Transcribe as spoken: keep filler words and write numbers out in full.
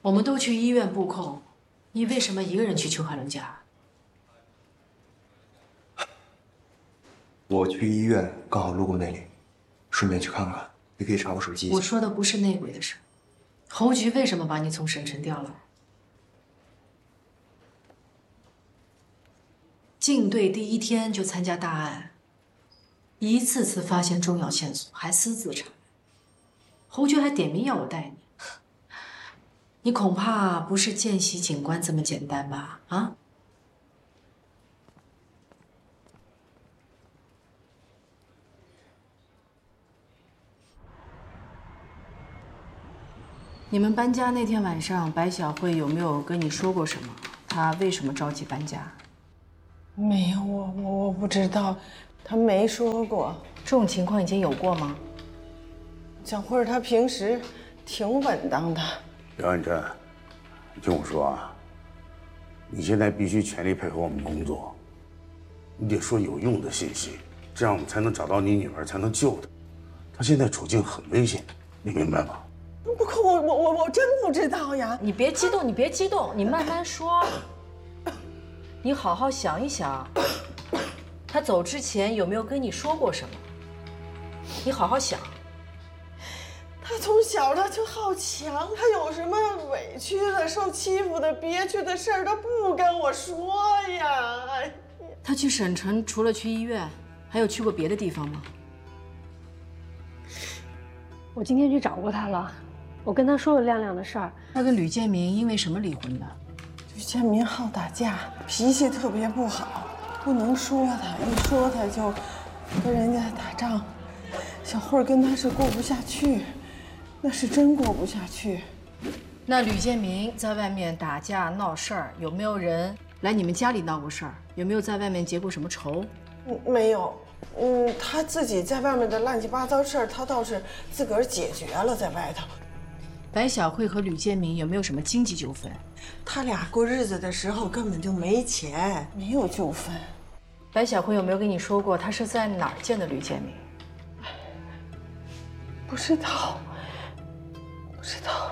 我们都去医院布控，你为什么一个人去邱海伦家？ 我去医院刚好路过那里，顺便去看看，也可以查我手机。 我说的不是内鬼的事。侯局为什么把你从省城调来？进队第一天就参加大案，一次次发现重要线索，还私自查。侯局还点名要我带你。 你恐怕不是见习警官这么简单吧？啊！你们搬家那天晚上，白小慧有没有跟你说过什么？她为什么着急搬家？ 没有，我我我不知道，她没说过。 这种情况以前有过吗？ 小慧她平时挺稳当的。 刘安珍。 你听我说啊，你现在必须全力配合我们工作，你得说有用的信息，这样我们才能找到你女儿，才能救她。她现在处境很危险，你明白吗？ 不过我我我我真不知道呀！ 你别激动，你别激动，你慢慢说。你好好想一想，他走之前有没有跟你说过什么？你好好想。 他从小他就好强，他有什么委屈的、受欺负的、憋屈的事儿，他不跟我说呀。哎呀， 他去省城除了去医院，还有去过别的地方吗？ 我今天去找过他了，我跟他说了亮亮的事儿。 他跟吕建明因为什么离婚的？ 吕建明好打架，脾气特别不好，不能说他，一说他就跟人家打仗。小慧跟他是过不下去。 那是真过不下去。 那吕建明在外面打架闹事儿，有没有人来你们家里闹过事儿？有没有在外面结过什么仇？ 嗯，没有。嗯，他自己在外面的乱七八糟事儿，他倒是自个儿解决了，在外头。 白小慧和吕建明有没有什么经济纠纷？ 他俩过日子的时候根本就没钱，没有纠纷。 白小慧有没有跟你说过，她是在哪儿见的吕建明？ 不知道。 不知道。